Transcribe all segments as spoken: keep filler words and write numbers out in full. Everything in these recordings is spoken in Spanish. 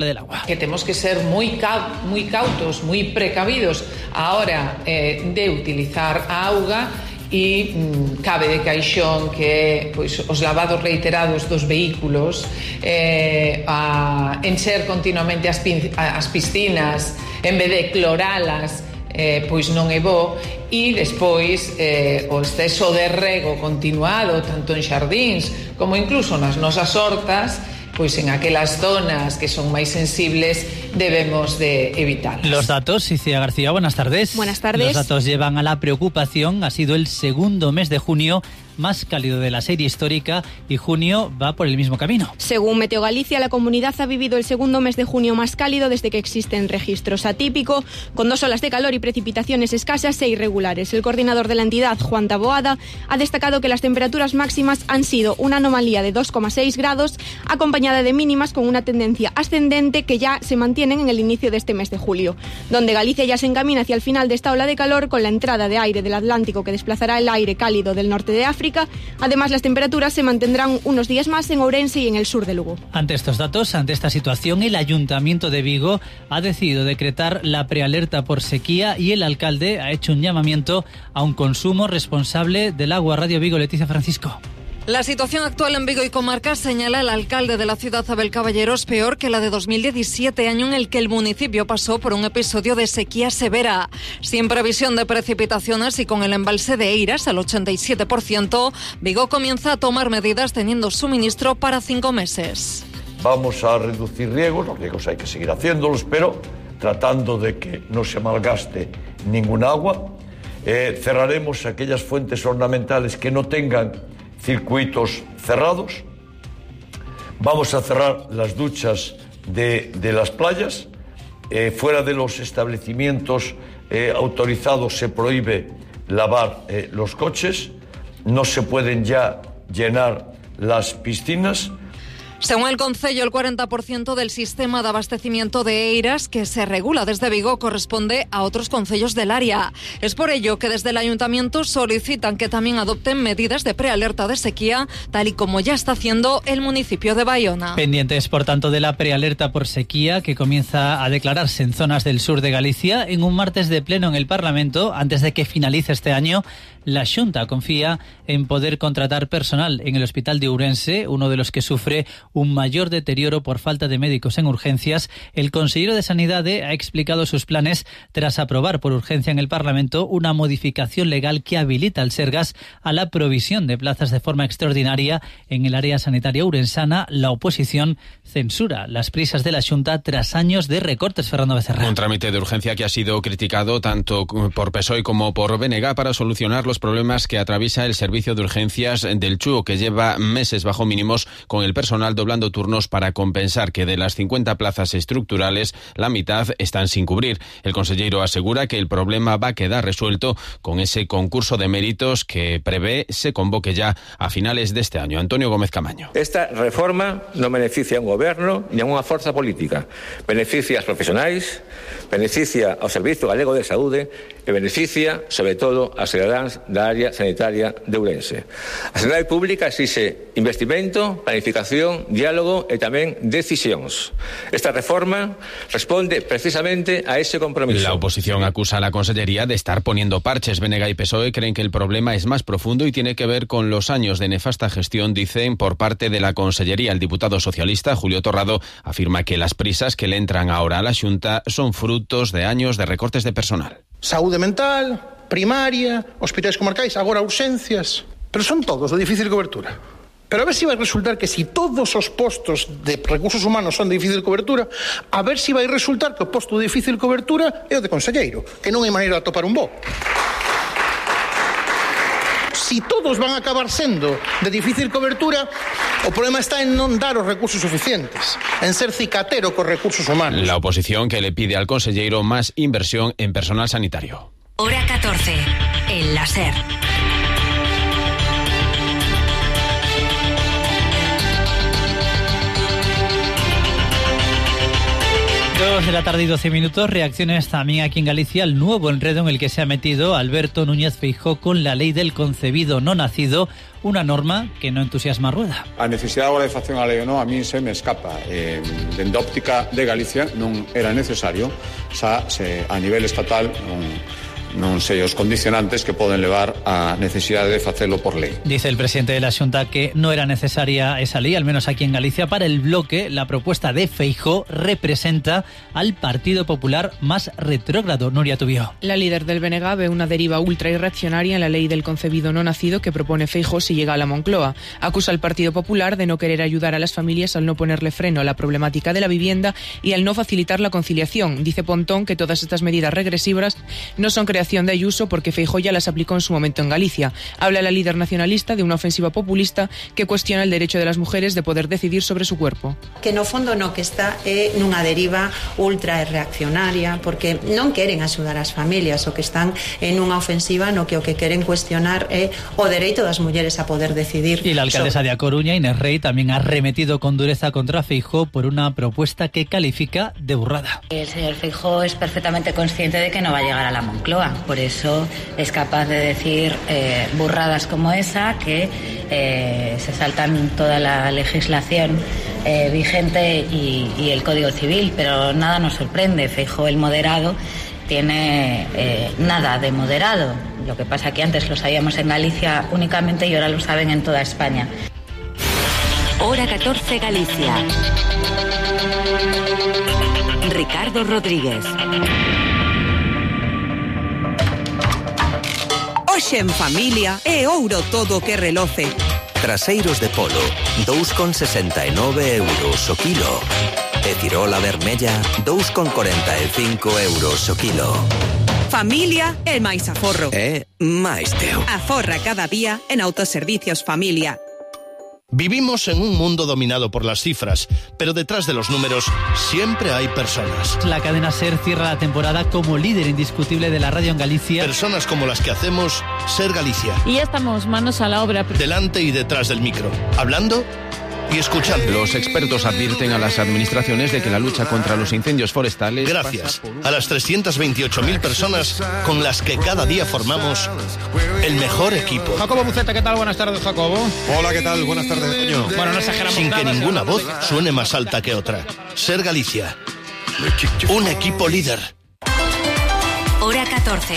del agua. Que tenemos que ser muy, cau- muy cautos, muy precavidos a hora eh, de utilizar a auga e mm, cabe de caixón que pois, os lavados reiterados dos vehículos, eh, a encher continuamente as, pin- as piscinas en vez de cloralas, eh, pois non é bo, e despois eh, o exceso de rego continuado tanto en xardíns como incluso nas nosas hortas, pois en aquelas zonas que son máis sensibles debemos de evitar. Los datos, Iciar García, buenas tardes. Buenas tardes. Los datos llevan a la preocupación. Ha sido el segundo mes de junio más cálido de la serie histórica y junio va por el mismo camino. Según Meteo Galicia, la comunidad ha vivido el segundo mes de junio más cálido desde que existen registros, atípico, con dos olas de calor y precipitaciones escasas e irregulares. El coordinador de la entidad, Juan Taboada, ha destacado que las temperaturas máximas han sido una anomalía de dos coma seis grados, acompañada de mínimas con una tendencia ascendente que ya se mantienen en el inicio de este mes de julio, donde Galicia ya se encamina hacia el final de esta ola de calor con la entrada de aire del Atlántico que desplazará el aire cálido del norte de África. Además, las temperaturas se mantendrán unos días más en Ourense y en el sur de Lugo. Ante estos datos, ante esta situación, el Ayuntamiento de Vigo ha decidido decretar la prealerta por sequía y el alcalde ha hecho un llamamiento a un consumo responsable del agua. Radio Vigo, Leticia Francisco. La situación actual en Vigo y comarca, señala el alcalde de la ciudad, Abel Caballero, es peor que la de dos mil diecisiete, año en el que el municipio pasó por un episodio de sequía severa. Sin previsión de precipitaciones y con el embalse de Eiras al ochenta y siete por ciento, Vigo comienza a tomar medidas teniendo suministro para cinco meses. Vamos a reducir riegos, los riegos hay que seguir haciéndolos, pero tratando de que no se malgaste ningún agua. Eh, cerraremos aquellas fuentes ornamentales que no tengan circuitos cerrados. Vamos a cerrar las duchas de, de las playas. Eh, fuera de los establecimientos eh, autorizados se prohíbe lavar eh, los coches. No se pueden ya llenar las piscinas. Según el Concello, el cuarenta por ciento del sistema de abastecimiento de Eiras que se regula desde Vigo corresponde a otros concellos del área. Es por ello que desde el Ayuntamiento solicitan que también adopten medidas de prealerta de sequía, tal y como ya está haciendo el municipio de Baiona. Pendientes, por tanto, de la prealerta por sequía que comienza a declararse en zonas del sur de Galicia en un martes de pleno en el Parlamento. Antes de que finalice este año, la Xunta confía en poder contratar personal en el Hospital de Ourense, uno de los que sufre un mayor deterioro por falta de médicos en urgencias. El consejero de Sanidad ha explicado sus planes tras aprobar por urgencia en el Parlamento una modificación legal que habilita al Sergas a la provisión de plazas de forma extraordinaria en el área sanitaria ourensana. La oposición censura las prisas de la Xunta tras años de recortes. Fernando Becerra. Un trámite de urgencia que ha sido criticado tanto por P S O E como por B N G para solucionar los problemas que atraviesa el servicio de urgencias del Chúo, que lleva meses bajo mínimos con el personal doblando turnos para compensar que de las cincuenta plazas estructurales la mitad están sin cubrir. El consejero asegura que el problema va a quedar resuelto con ese concurso de méritos que prevé se convoque ya a finales de este año. Antonio Gómez Camaño. Esta reforma non beneficia a un goberno ni a unha forza política. Beneficia aos profesionais, beneficia ao Servizo Galego de Saúde e beneficia, sobre todo, aos cidadáns da área sanitaria de Ourense. A sanidade pública exixe investimento, planificación, diálogo e tamén decisións. Esta reforma responde precisamente a ese compromiso. La oposición acusa a la Consellería de estar poniendo parches. B N G y P S O E creen que el problema es más profundo y tiene que ver con los años de nefasta gestión, dicen, por parte de la Consellería. El diputado socialista Julio Torrado afirma que las prisas que le entran ahora a la Xunta son frutos de años de recortes de personal. Saúde mental, primaria, hospitais comarcais, agora urxencias, pero son todos de difícil cobertura. Pero a ver si vai resultar que si todos os postos de recursos humanos son de difícil cobertura, a ver si vai resultar que o posto de difícil cobertura é o de conselleiro, que non hai maneira de atopar un bo. Si todos van a acabar sendo de difícil cobertura, o problema está en non dar os recursos suficientes, en ser cicatero cos recursos humanos. La oposición que le pide al consejero más inversión en personal sanitario. Hora catorce, el láser. Dos de la tarde y doce minutos, reacciones también aquí en Galicia al nuevo enredo en el que se ha metido Alberto Núñez Feijóo con la lei del concebido no nacido, unha norma que non entusiasma a Rueda. A necesidade agora de facción a lei ou non, a mí se me escapa. Eh, dende óptica de Galicia non era necesario, xa se a nivel estatal non... non sei os condicionantes que poden levar a necesidade de facelo por lei. Dice el presidente de la Xunta que no era necesaria esa ley, al menos aquí en Galicia. Para el bloque, la propuesta de Feijóo representa al Partido Popular más retrógrado. Nuria Tubío. La líder del B N G ve una deriva ultra irreaccionaria en la ley del concebido no nacido que propone Feijóo si llega a la Moncloa. Acusa al Partido Popular de no querer ayudar a las familias al no ponerle freno a la problemática de la vivienda y al no facilitar la conciliación. Dice Pontón que todas estas medidas regresivas no son creadas de Ayuso porque Feijóo ya las aplicó en su momento en Galicia. Habla la líder nacionalista de una ofensiva populista que cuestiona el derecho de las mujeres de poder decidir sobre su cuerpo. Que no fondo no que está é nunha deriva ultra reaccionaria porque non queren axudar as familias, o que están en unha ofensiva no que o que queren cuestionar é o dereito das mulleres a poder decidir. Y la alcaldesa de A Coruña, Inés Rey, también ha arremetido con dureza contra Feijóo por una propuesta que califica de burrada. El señor Feijóo es perfectamente consciente de que no va a llegar a la Moncloa. Por eso es capaz de decir eh, burradas como esa, que eh, se saltan toda la legislación eh, vigente y, y el Código Civil, pero nada nos sorprende. Feijóo, el moderado, tiene eh, nada de moderado. Lo que pasa que antes lo sabíamos en Galicia únicamente y ahora lo saben en toda España. Hora catorce Galicia. Ricardo Rodríguez. Hoxe en familia é ouro todo o que reloce. Traseiros de polo, dous con sesenta e nove euros o kilo. E cirola vermella, dous con corenta e cinco euros o kilo. Familia é máis aforro. É máis teu. Aforra cada día en Autoservicios Familia. Vivimos en un mundo dominado por las cifras, pero detrás de los números siempre hay personas. La cadena SER cierra la temporada como líder indiscutible de la radio en Galicia. Personas como las que hacemos SER Galicia. Y ya estamos manos a la obra. Delante y detrás del micro, hablando y escuchando. Los expertos advierten a las administraciones de que la lucha contra los incendios forestales... Gracias a las trescientas veintiocho mil personas con las que cada día formamos el mejor equipo. Jacobo Buceta, ¿qué tal? Buenas tardes, Jacobo. Hola, ¿qué tal? Buenas tardes, Toño. Bueno, no exageramos Sin nada, que ninguna voz suene más alta que otra. SER Galicia. Un equipo líder. Hora catorce.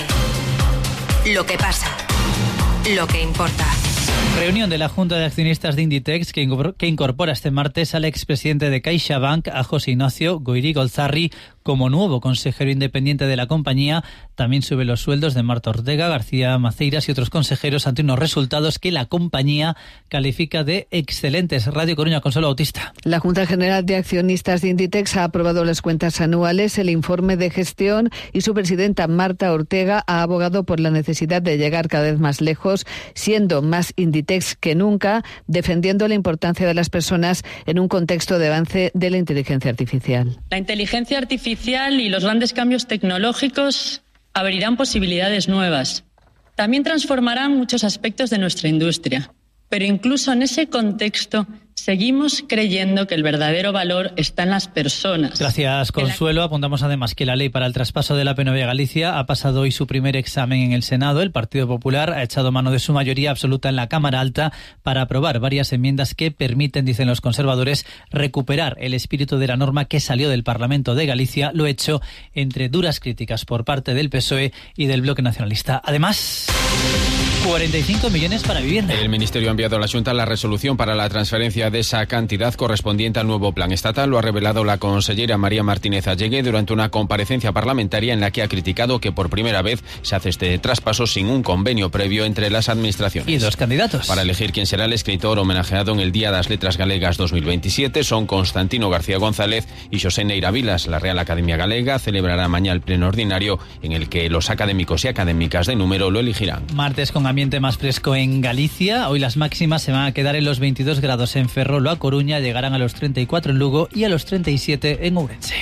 Lo que pasa. Lo que importa. Reunión de la Junta de Accionistas de Inditex que incorpora este martes al expresidente de CaixaBank, a José Ignacio Goyri-Golzarri, como nuevo consejero independiente de la compañía. También sube los sueldos de Marta Ortega, García Maceiras y otros consejeros ante unos resultados que la compañía califica de excelentes. Radio Coruña, Consuelo Bautista. La Junta General de Accionistas de Inditex ha aprobado las cuentas anuales, el informe de gestión y su presidenta Marta Ortega ha abogado por la necesidad de llegar cada vez más lejos, siendo más Inditex que nunca, defendiendo la importancia de las personas en un contexto de avance de la inteligencia artificial. La inteligencia artificial y los grandes cambios tecnológicos abrirán posibilidades nuevas. También transformarán muchos aspectos de nuestra industria. Pero incluso en ese contexto seguimos creyendo que el verdadero valor está en las personas. Gracias, Consuelo. Apuntamos además que la ley para el traspaso de la P N V a Galicia ha pasado hoy su primer examen en el Senado. El Partido Popular ha echado mano de su mayoría absoluta en la Cámara Alta para aprobar varias enmiendas que permiten, dicen los conservadores, recuperar el espíritu de la norma que salió del Parlamento de Galicia. Lo hecho entre duras críticas por parte del P S O E y del Bloque Nacionalista. Además, cuarenta y cinco millones para vivienda. El Ministerio ha enviado a la Xunta la resolución para la transferencia de esa cantidad correspondiente al nuevo plan estatal. Lo ha revelado la consellera María Martínez Allegue durante una comparecencia parlamentaria en la que ha criticado que por primera vez se hace este traspaso sin un convenio previo entre las administraciones. Y dos candidatos. Para elegir quién será el escritor homenajeado en el Día das Letras Galegas dos mil veintisiete son Constantino García González y Xosé Neira Vilas. La Real Academia Galega celebrará mañana el pleno ordinario en el que los académicos y académicas de número lo elegirán. Martes con ambiente más fresco en Galicia. Hoy las máximas se van a quedar en los veintidós grados en Ferrol o A Coruña, llegarán a los treinta y cuatro en Lugo y a los treinta y siete en Ourense.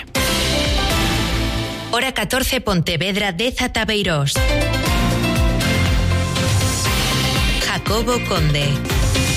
Hora catorce Pontevedra de Zatabeirós. Jacobo Conde.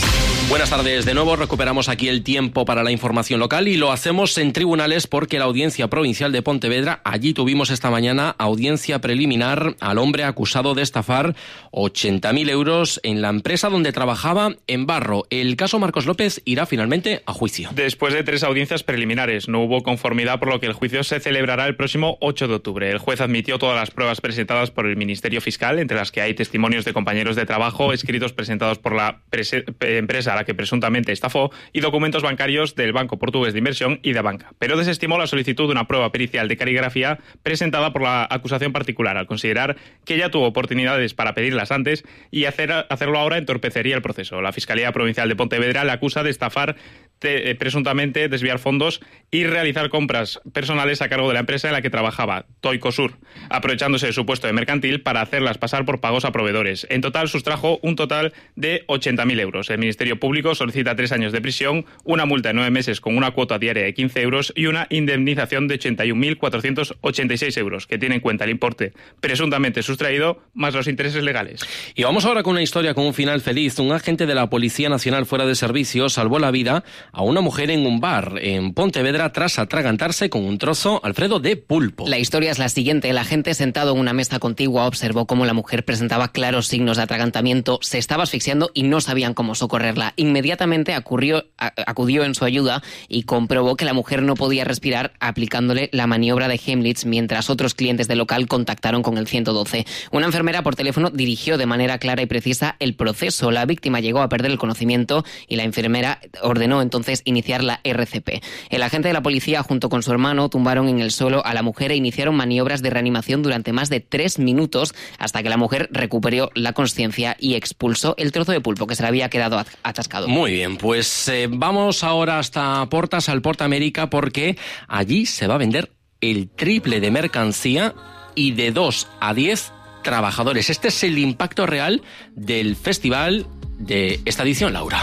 Buenas tardes. De nuevo recuperamos aquí el tiempo para la información local y lo hacemos en tribunales porque la Audiencia Provincial de Pontevedra, allí tuvimos esta mañana audiencia preliminar al hombre acusado de estafar ochenta mil euros en la empresa donde trabajaba en Barro. El caso Marcos López irá finalmente a juicio. Después de tres audiencias preliminares, no hubo conformidad, por lo que el juicio se celebrará el próximo ocho de octubre. El juez admitió todas las pruebas presentadas por el Ministerio Fiscal, entre las que hay testimonios de compañeros de trabajo, escritos presentados por la empresa a la que presuntamente estafó y documentos bancarios del Banco Portugués de Inversión y de Banca. Pero desestimó la solicitud de una prueba pericial de caligrafía presentada por la acusación particular, al considerar que ya tuvo oportunidades para pedirlas antes y hacer, hacerlo ahora entorpecería el proceso. La Fiscalía Provincial de Pontevedra le acusa de estafar, de, presuntamente desviar fondos y realizar compras personales a cargo de la empresa en la que trabajaba, Toicosur, aprovechándose de su puesto de mercantil para hacerlas pasar por pagos a proveedores. En total sustrajo un total de ochenta mil euros. El Ministerio Público solicita tres años de prisión, una multa de nueve meses con una cuota diaria de quince euros y una indemnización de ochenta y un mil cuatrocientos ochenta y seis euros, que tiene en cuenta el importe presuntamente sustraído más los intereses legales. Y vamos ahora con una historia con un final feliz. Un agente de la Policía Nacional fuera de servicio salvó la vida a una mujer en un bar en Pontevedra tras atragantarse con un trozo, Alfredo, de pulpo. La historia es la siguiente. El agente, sentado en una mesa contigua, observó cómo la mujer presentaba claros signos de atragantamiento, se estaba asfixiando y no sabían cómo socorrerla. Inmediatamente Acurrió, acudió en su ayuda y comprobó que la mujer no podía respirar, aplicándole la maniobra de Heimlich, mientras otros clientes del local contactaron con el ciento doce. Una enfermera por teléfono dirigió de manera clara y precisa el proceso. La víctima llegó a perder el conocimiento y la enfermera ordenó entonces iniciar la R C P. El agente de la policía, junto con su hermano, tumbaron en el suelo a la mujer e iniciaron maniobras de reanimación durante más de tres minutos hasta que la mujer recuperó la consciencia y expulsó el trozo de pulpo que se le había quedado atascado. Muy bien, pues eh, vamos ahora hasta Portas, al Porta América, porque allí se va a vender el triple de mercancía y de dos a diez trabajadores. Este es el impacto real del festival de esta edición, Laura.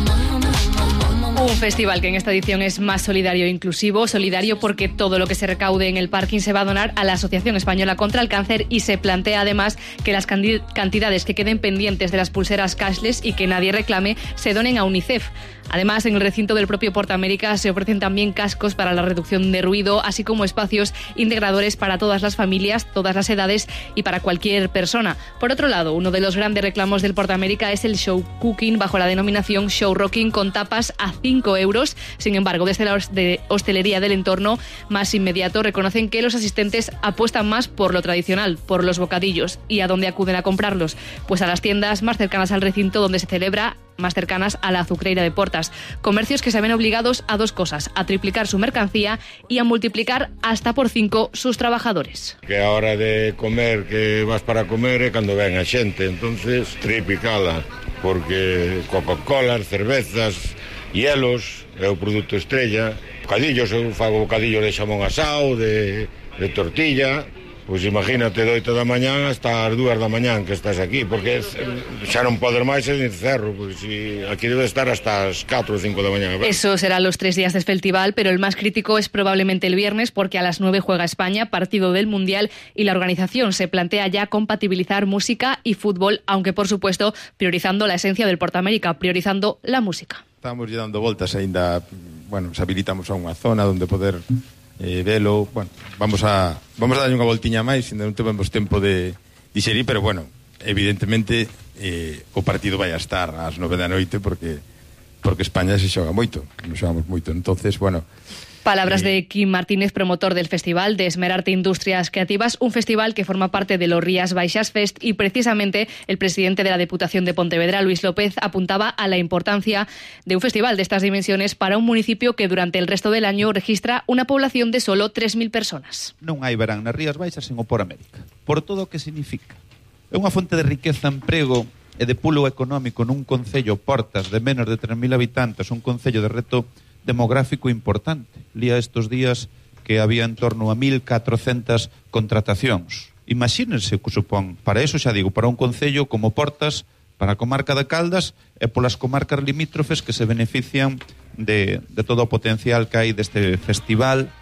Un festival que en esta edición es más solidario e inclusivo. Solidario porque todo lo que se recaude en el parking se va a donar a la Asociación Española contra el Cáncer y se plantea además que las cantidades que queden pendientes de las pulseras cashless y que nadie reclame se donen a UNICEF. Además, en el recinto del propio Porta América se ofrecen también cascos para la reducción de ruido, así como espacios integradores para todas las familias, todas las edades y para cualquier persona. Por otro lado, uno de los grandes reclamos del Porta América es el show cooking bajo la denominación show rocking con tapas a cinco euros. Sin embargo, desde la hostelería del entorno más inmediato reconocen que los asistentes apuestan más por lo tradicional, por los bocadillos. ¿Y a dónde acuden a comprarlos? Pues a las tiendas más cercanas al recinto donde se celebra, más cercanas a la azucreira de Portas. Comercios que se ven obligados a dos cosas, a triplicar su mercancía y a multiplicar hasta por cinco sus trabajadores. Que a hora de comer, que vas para comer é cando ven a xente, entonces triplicala, porque Coca-Cola, cervezas, hielos, é o produto estrella, bocadillos, eu fago bocadillos de xamón asado, de, de tortilla. Pois imagínate, de oito da mañán hasta as dúas da mañán que estás aquí, porque xa non poder máis é nin cerro, porque si aquí debe estar hasta as catro ou cinco da mañán. Eso serán los tres días del festival, pero el más crítico es probablemente el viernes, porque a las nueve juega España, partido del Mundial, y la organización se plantea ya compatibilizar música y fútbol, aunque por supuesto priorizando la esencia del Porta América, priorizando la música. Estamos lle dando voltas aínda, bueno, se habilitamos a unha zona onde poder eh, velo, bueno, vamos a vamos a darlle unha voltiña máis, ainda non temos tempo de digerir, pero bueno, evidentemente eh, o partido vai a estar ás nove da noite porque porque España se xoga moito, nos xogamos moito, entonces, bueno. Palabras de Kim Martínez, promotor del festival de Esmerarte Industrias Creativas, un festival que forma parte de los Rías Baixas Fest, y precisamente el presidente de la Diputación de Pontevedra, Luis López, apuntaba a la importancia de un festival de estas dimensiones para un municipio que durante el resto del año registra una población de solo tres mil personas. Non hai verán nas Rías Baixas sen o Por América, por todo o que significa. É unha fonte de riqueza, emprego e de pulo económico nun concello, Portas, de menos de tres mil habitantes, un concello de reto demográfico importante. Lía estos días que había en torno a mil catrocentas contratacións. Imagínense o que supón. Para eso, xa digo, para un concello como Portas, para a comarca de Caldas e polas comarcas limítrofes que se benefician de, de todo o potencial que hai deste festival.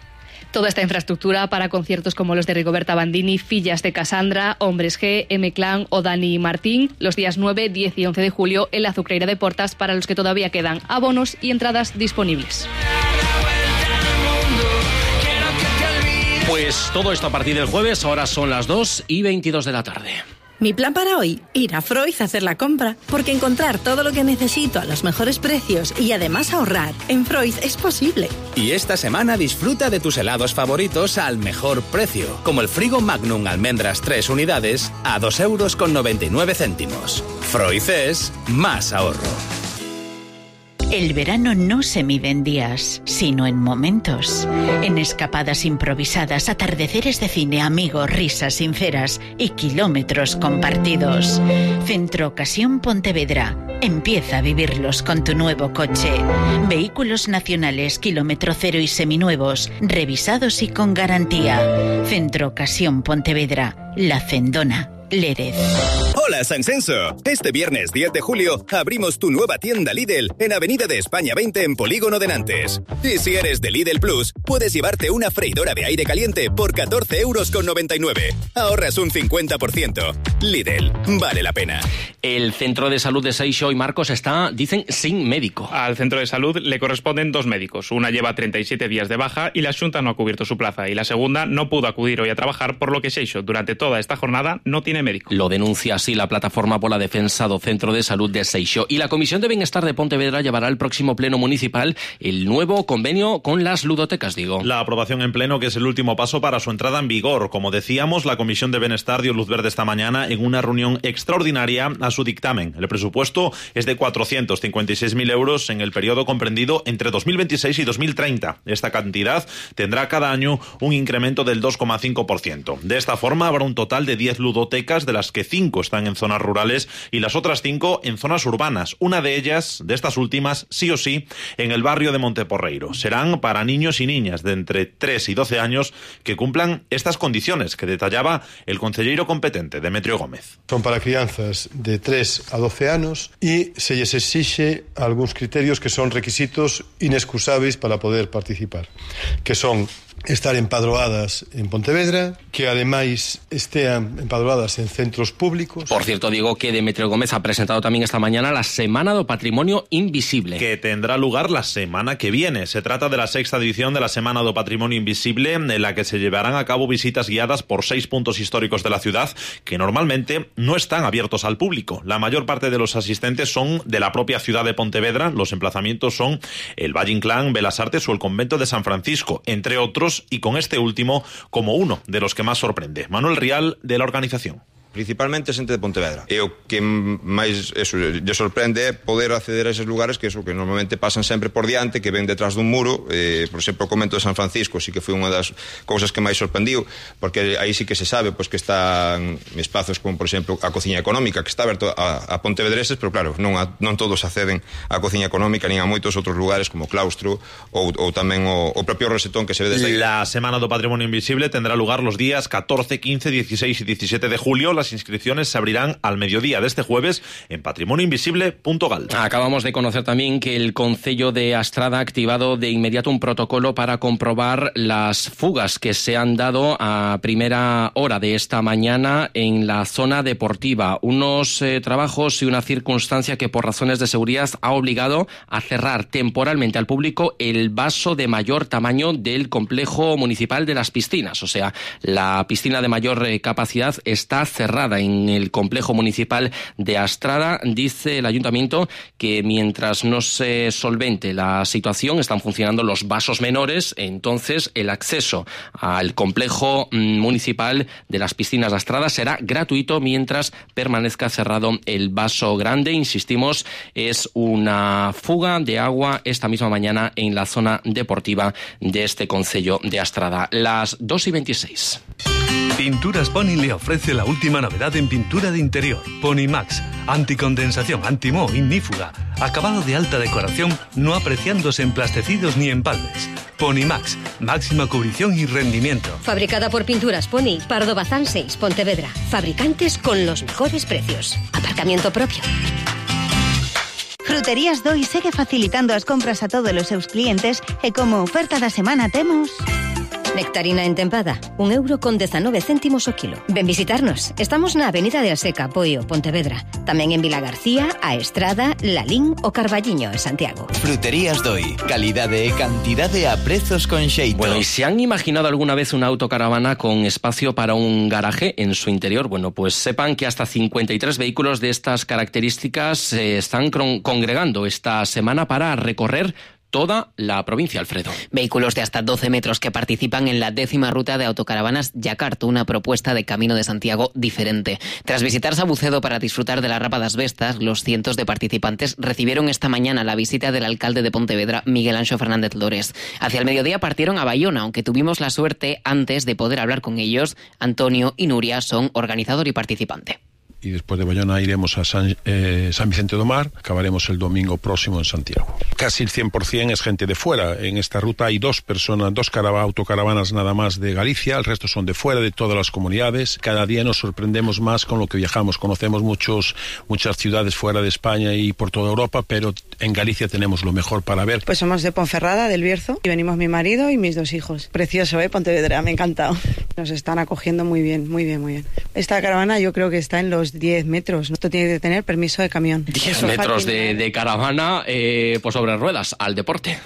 Toda esta infraestructura para conciertos como los de Rigoberta Bandini, Fillas de Cassandra, Hombres G, M-Clan o Dani Martín, los días nueve, diez y once de julio en la Azucreira de Portas, para los que todavía quedan abonos y entradas disponibles. Pues todo esto a partir del jueves, ahora son las dos y veintidós de la tarde. Mi plan para hoy, ir a Freud a hacer la compra, porque encontrar todo lo que necesito a los mejores precios y además ahorrar en Freud es posible. Y esta semana disfruta de tus helados favoritos al mejor precio, como el Frigo Magnum Almendras tres unidades a dos euros con noventa y nueve céntimos. Freud es más ahorro. El verano no se mide en días, sino en momentos. En escapadas improvisadas, atardeceres de cine, amigos, risas sinceras y kilómetros compartidos. Centro Ocasión Pontevedra. Empieza a vivirlos con tu nuevo coche. Vehículos nacionales, kilómetro cero y seminuevos, revisados y con garantía. Centro Ocasión Pontevedra. La Fendona. Lérez. Hola Sansenso. Este viernes diez de julio abrimos tu nueva tienda Lidl en Avenida de España veinte en Polígono de Nantes. Y si eres de Lidl Plus, puedes llevarte una freidora de aire caliente por catorce euros con noventa y nueve. Ahorras un cincuenta por ciento. Lidl, vale la pena. El centro de salud de Seixo y Marcos está, dicen, sin médico. Al centro de salud le corresponden dos médicos. Una lleva treinta y siete días de baja y la Xunta no ha cubierto su plaza. Y la segunda no pudo acudir hoy a trabajar, por lo que Seixo durante toda esta jornada no tiene médico. Lo denuncia así la Plataforma por la Defensa do Centro de Salud de Seixo. Y la Comisión de Bienestar de Pontevedra llevará al próximo pleno municipal el nuevo convenio con las ludotecas, digo. La aprobación en pleno, que es el último paso para su entrada en vigor. Como decíamos, la Comisión de Bienestar dio luz verde esta mañana en una reunión extraordinaria a su dictamen. El presupuesto es de cuatrocientos cincuenta y seis mil euros en el periodo comprendido entre dos mil veintiséis y dos mil treinta. Esta cantidad tendrá cada año un incremento del dos coma cinco por ciento. De esta forma habrá un total de diez ludotecas, de las que cinco están en zonas rurales y las otras cinco en zonas urbanas. Una de ellas, de estas últimas, sí o sí, en el barrio de Monteporreiro. Serán para niños y niñas de entre tres y doce años que cumplan estas condiciones que detallaba el concelleiro competente, Demetrio Gómez. Son para crianzas de tres a doce anos e se lles exixe algúns criterios que son requisitos inexcusables para poder participar, que son estar empadroadas en Pontevedra, que ademais estean empadroadas en centros públicos. Por cierto, digo que Demetrio Gómez ha presentado también esta mañana la Semana do Patrimonio Invisible, que tendrá lugar la semana que viene. Se trata de la sexta edición de la Semana do Patrimonio Invisible, en la que se llevarán a cabo visitas guiadas por seis puntos históricos de la ciudad que normalmente no están abiertos al público. La mayor parte de los asistentes son de la propia ciudad de Pontevedra. Los emplazamientos son el Valle Inclán, Belas Artes o el Convento de San Francisco, entre otros, y con este último como uno de los que más sorprende. Manuel Rial, de la organización. Principalmente xente de Pontevedra. E o que máis eso lle sorprende é poder acceder a eses lugares que eso que normalmente pasan sempre por diante, que ven detrás dun muro. Eh, por exemplo, o Convento de San Francisco sí que foi unha das cousas que máis sorprendiu, porque aí sí que se sabe pois que están espazos como, por exemplo, a Cociña Económica, que está aberto a, a pontevedreses, pero claro, non, a, non todos acceden á Cociña Económica, nin a moitos outros lugares como Claustro ou, ou tamén o, o propio Rosetón que se ve desde aí. La Semana do Patrimonio Invisible tendrá lugar los días catorce, quince, dieciséis y diecisiete de julio. Las inscripciones se abrirán al mediodía de este jueves en patrimonioinvisible punto gal. Acabamos de conocer también que el Concello de Astrada ha activado de inmediato un protocolo para comprobar las fugas que se han dado a primera hora de esta mañana en la zona deportiva. Unos eh, trabajos y una circunstancia que por razones de seguridad ha obligado a cerrar temporalmente al público el vaso de mayor tamaño del complejo municipal de las piscinas. O sea, la piscina de mayor eh, capacidad está cerrada en el complejo municipal de Astrada. Dice el ayuntamiento que mientras no se solvente la situación están funcionando los vasos menores, entonces el acceso al complejo municipal de las piscinas de Astrada será gratuito mientras permanezca cerrado el vaso grande. Insistimos, es una fuga de agua esta misma mañana en la zona deportiva de este concello de Astrada. Las dos y veintiséis. Pinturas Pony le ofrece la última novedad en pintura de interior. Pony Max, anticondensación, antimoho, ignífuga, acabado de alta decoración, no apreciándose en plastecidos ni empalmes. Pony Max, máxima cubrición y rendimiento. Fabricada por Pinturas Pony, Pardo Bazán seis, Pontevedra. Fabricantes con los mejores precios. Aparcamiento propio. Fruterías Doi segue facilitando as compras a todos os seus clientes e como oferta da semana temos Nectarina entempada, un euro con dezanove céntimos o kilo. Ven visitarnos. Estamos na Avenida de Alseca, Poio, Pontevedra. Tamén en Vila García, A Estrada, Lalín o Carballiño, en Santiago. Fruterías Doi. Calidade e cantidade a prezos con xeito. Bueno, ¿y se han imaginado alguna vez una autocaravana con espacio para un garaje en su interior? Bueno, pues sepan que hasta cincuenta y tres vehículos de estas características se están congregando esta semana para recorrer toda la provincia, Alfredo. Vehículos de hasta doce metros que participan en la décima ruta de autocaravanas Yacarto, una propuesta de Camino de Santiago diferente. Tras visitar Sabucedo para disfrutar de la Rapa das Vestas, los cientos de participantes recibieron esta mañana la visita del alcalde de Pontevedra, Miguel Anxo Fernández Lores. Hacia el mediodía partieron a Bayona, aunque tuvimos la suerte antes de poder hablar con ellos. Antonio y Nuria son organizador y participante. Y después de Bayona iremos a San, eh, San Vicente do Mar, acabaremos el domingo próximo en Santiago. Casi el cien por ciento es gente de fuera. En esta ruta hay dos personas, dos autocaravanas nada más de Galicia, el resto son de fuera, de todas las comunidades. Cada día nos sorprendemos más con lo que viajamos. Conocemos muchos, muchas ciudades fuera de España y por toda Europa, pero en Galicia tenemos lo mejor para ver. Pues somos de Ponferrada, del Bierzo, y venimos mi marido y mis dos hijos. Precioso, ¿eh? Pontevedra, me ha encantado. Nos están acogiendo muy bien, muy bien, muy bien. Esta caravana yo creo que está en los diez metros. Esto tiene que tener permiso de camión. diez metros de, de caravana eh, pues sobre ruedas, al deporte.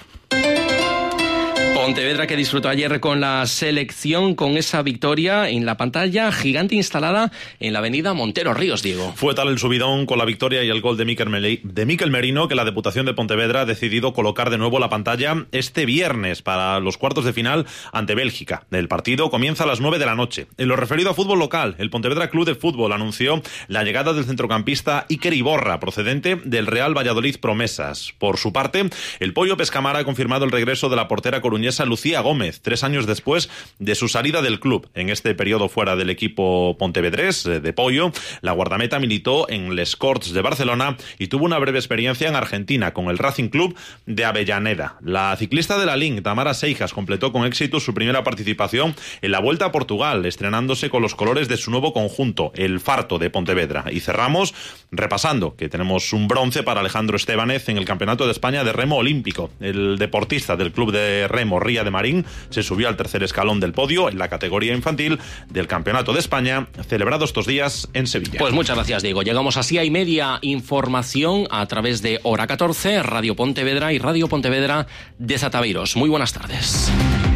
Pontevedra, que disfrutó ayer con la selección, con esa victoria en la pantalla gigante instalada en la avenida Montero Ríos, Diego. Fue tal el subidón con la victoria y el gol de Mikel, Mele- de Mikel Merino que la Deputación de Pontevedra ha decidido colocar de nuevo la pantalla este viernes para los cuartos de final ante Bélgica. El partido comienza a las nueve de la noche. En lo referido a fútbol local, el Pontevedra Club de Fútbol anunció la llegada del centrocampista Iker Iborra, procedente del Real Valladolid Promesas. Por su parte, el Pollo Pescamara ha confirmado el regreso de la portera coruñesa Lucía Gómez, tres años después de su salida del club. En este periodo fuera del equipo pontevedrés de Pollo, la guardameta militó en Les Corts de Barcelona y tuvo una breve experiencia en Argentina con el Racing Club de Avellaneda. La ciclista de la Link, Tamara Seijas, completó con éxito su primera participación en la Vuelta a Portugal, estrenándose con los colores de su nuevo conjunto, el Farto de Pontevedra. Y cerramos repasando que tenemos un bronce para Alejandro Estebanez en el Campeonato de España de Remo Olímpico. El deportista del club de remo Ría de Marín se subió al tercer escalón del podio en la categoría infantil del Campeonato de España, celebrado estos días en Sevilla. Pues muchas gracias, Diego. Llegamos así a y media información a través de Hora catorce, Radio Pontevedra y Radio Pontevedra de Zataveiros. Muy buenas tardes.